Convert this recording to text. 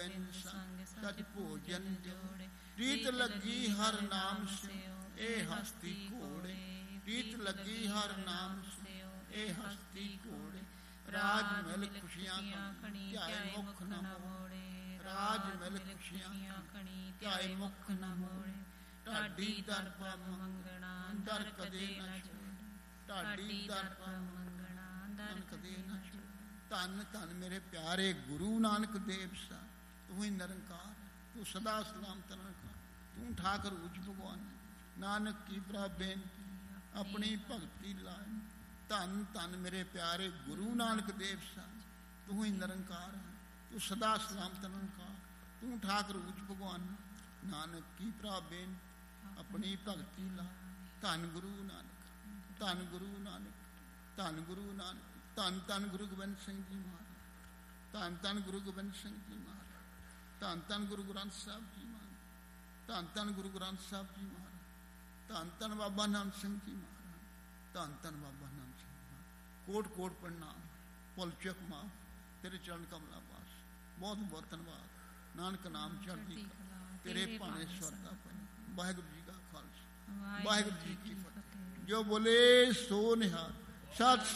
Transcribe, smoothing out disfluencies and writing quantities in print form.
ਬਿਨ ਸੰਗ ਸਚ ਭੋਜਨ ਜੋੜੇ। ਰੀਤ ਲੱਗੀ ਹਰ ਨਾਮ ਸਿਓ ਇਹ ਹਸਤੀ ਘੋੜੇ। ਰੀਤ ਲੱਗੀ ਹਰ ਨਾਮ ਸਿਓ ਇਹ ਹਸਤੀ ਘੋੜੇ। ਰਾਜ ਮਿਲ ਖੁਸ਼ੀਆਂ ਖਣੀ ਧਿਆਏ ਮੁਖ ਨ ਮੋੜੇ। ਰਾਜ ਮਿਲ ਖੁਸ਼ੀਆਂ ਖਣੀ ਧਿਆਏ ਮੁਖ ਨ ਮੋੜੇ। ਢਾਡੀ ਦਰ ਪ੍ਰਭ ਮੰਗਣਾ ਦਰ ਕਦੇ ਨ ਛੋੜੇ। ਢਾਡੀ ਦਰ ਪ੍ਰਭ ਮੰਗਣਾ ਦਰ ਕਦੇ ਨ ਛੋੜੇ। ਧੰਨ ਧੰਨ ਮੇਰੇ ਪਿਆਰੇ ਗੁਰੂ ਨਾਨਕ ਦੇਵ ਸਾਹਿਬ, ਤੂੰ ਹੀ ਨਿਰੰਕਾਰ, ਤੂੰ ਸਦਾ ਸਲਾਮਤ ਨਿਰੰਕਾਰ, ਤੂੰ ਠਾਕੁਰ ਉੱਚ ਭਗਵਾਨ। ਨਾਨਕ ਕੀ ਪ੍ਰਭ ਬੇਨਤੀ ਆਪਣੀ ਭਗਤੀ ਲਾਇ। ਧੰਨ ਧੰਨ ਮੇਰੇ ਪਿਆਰੇ ਗੁਰੂ ਨਾਨਕ ਦੇਵ ਸਾਹਿਬ, ਤੂੰ ਹੀ ਨਿਰੰਕਾਰ ਹੈ, ਤੂੰ ਸਦਾ ਸਲਾਮਤ ਨਿਰੰਕਾਰ, ਤੂੰ ਠਾਕੁਰ ਉੱਚ ਭਗਵਾਨ। ਨਾਨਕ ਕੀ ਪ੍ਰਭ ਬੇਨਤੀ ਆਪਣੀ ਭਗਤੀ ਲਾਇ। ਧੰਨ ਗੁਰੂ ਨਾਨਕ, ਧੰਨ ਗੁਰੂ ਨਾਨਕ, ਧੰਨ ਗੁਰੂ ਨਾਨਕ। ਧੰਨ ਧੰਨ ਗੁਰੂ ਗੋਬਿੰਦ ਸਿੰਘ ਜੀ ਮਹਾਰਾਜ। ਧੰਨ ਧੰਨ ਗੁਰੂ ਗੋਬਿੰਦ ਸਿੰਘ ਜੀ ਮਹਾਰਾਜ। ਧੰਨ ਧੰਨ ਗੁਰੂ ਗ੍ਰੰਥ ਸਾਹਿਬ ਜੀ ਮਹਾਰਾਜ। ਧੰਨ ਧੰਨ ਗੁਰੂ ਗ੍ਰੰਥ ਸਾਹਿਬ ਜੀ ਮਹਾਰਾਜ। ਧੰਨ ਧੰਨ ਬਾਬਾ ਨਾਨਕ ਸਿੰਘ ਜੀ ਮਹਾਰਾਜ। ਧੰਨ ਧੰਨ ਬਾਬਾ ਨਾਨਕ ਸਿੰਘ ਮਹਾਰਾਜ। ਕੋਟ ਕੋਟ ਪ੍ਰਣਾਮ, ਭੁੱਲ ਚੁੱਕ ਮਾਫ, ਤੇਰੇ ਚਰਨ ਕਮਲਾ ਪਾਸ। ਬਹੁਤ ਬਹੁਤ ਧੰਨਵਾਦ। ਨਾਨਕ ਨਾਮ ਚੜ੍ਹਦੀ ਕਲਾ, ਤੇਰੇ ਭਾਣੇ ਸਵਰਗਾ ਪਈ। ਵਾਹਿਗੁਰੂ ਜੀ ਕਾ ਖਾਲਸਾ, ਵਾਹਿਗੁਰੂ ਜੀ ਕੀ ਫਤਿਹ। ਜੋ ਬੋਲੇ ਸੋ ਨਿਹਾਲ। ਸਤਿ